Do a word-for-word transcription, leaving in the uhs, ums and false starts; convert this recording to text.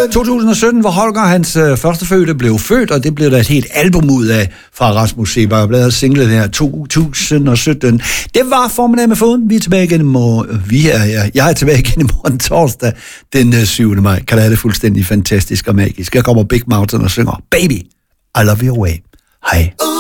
to tusind og sytten, hvor Holger, hans øh, førstefødte, blev født, og det blev der et helt album ud af fra Rasmus Seebach, og blevet singlet her to tusind og sytten. Det var Formiddag med Foden. Vi er tilbage igen i morgen. Vi er, ja, jeg er tilbage igen i morgen torsdag, den øh, syvende maj. Kan det have det fuldstændig fantastisk og magisk. Jeg kommer Big Mountain og synger Baby, I love you away. Hej.